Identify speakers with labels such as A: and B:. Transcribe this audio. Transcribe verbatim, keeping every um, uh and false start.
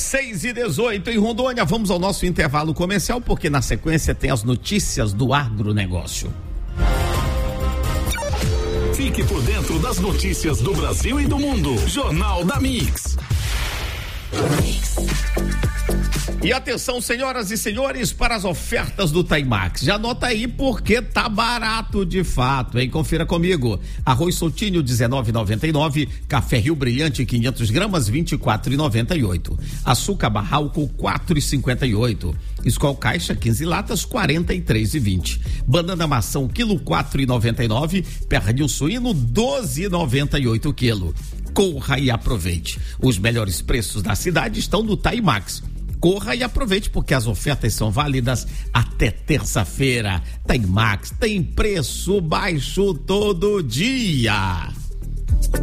A: seis e dezoito em Rondônia. Vamos ao nosso intervalo comercial, porque na sequência tem as notícias do agronegócio.
B: Fique por dentro das notícias do Brasil e do mundo. Jornal da Mix.
A: E atenção, senhoras e senhores, para as ofertas do Taimax. Já anota aí porque tá barato de fato, hein? Confira comigo. Arroz soltinho dezenove reais e noventa e nove centavos, café Rio Brilhante quinhentas gramas vinte e quatro reais e noventa e oito centavos, açúcar Barralco quatro reais e cinquenta e oito centavos, Skol Caixa quinze latas quarenta e três reais e vinte centavos, banana maçã quilo quatro reais e noventa e nove centavos, pernil suíno doze reais e noventa e oito centavos quilo. Corra e aproveite. Os melhores preços da cidade estão no Taimax. Corra e aproveite, porque as ofertas são válidas até terça-feira. Taimax tem preço baixo todo dia.